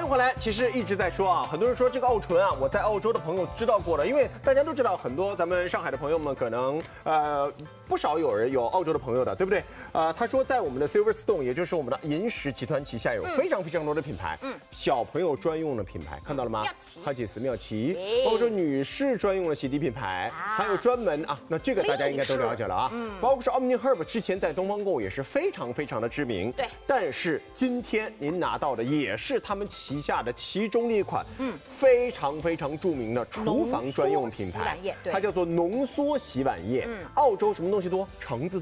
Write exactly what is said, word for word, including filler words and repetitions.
回来，其实一直在说啊，很多人说这个奥醇啊，我在澳洲的朋友知道过了，因为大家都知道，很多咱们上海的朋友们可能呃不少有人有澳洲的朋友的，对不对？呃，他说在我们的 Silverstone， 也就是我们的银石集团旗下有非常非常多的品牌，嗯，小朋友专用的品牌，看到了吗？ 妙奇、 哈吉斯、妙奇，包括说女士专用的洗涤品牌，还有专门啊，那这个大家应该都了解了啊，嗯，包括是 Omni Herb， 之前在东方购物也是非常非常的知名， 对， 但是今天您拿到的也是他们旗下的其中的一款，嗯，非常非常著名的厨房专用品牌，它叫做浓缩洗碗液。嗯，澳洲什么东西多？橙子